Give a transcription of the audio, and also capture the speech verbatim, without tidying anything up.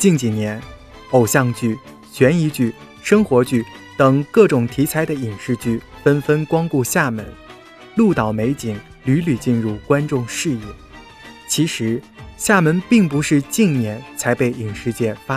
近几年，偶像剧、悬疑剧、生活剧等各种题材的影视剧纷纷光顾厦门，鹿岛美景屡屡进入观众视野。其实，厦门并不是近年才被影视界发